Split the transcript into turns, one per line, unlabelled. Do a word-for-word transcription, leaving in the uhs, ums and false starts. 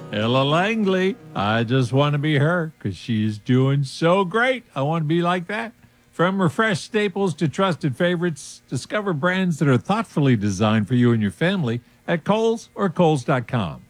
Ella Langley. I just want to be her because she's doing so great. I want to be like that. From refreshed staples to trusted favorites, discover brands that are thoughtfully designed for you and your family at Kohl's or Kohl's dot com.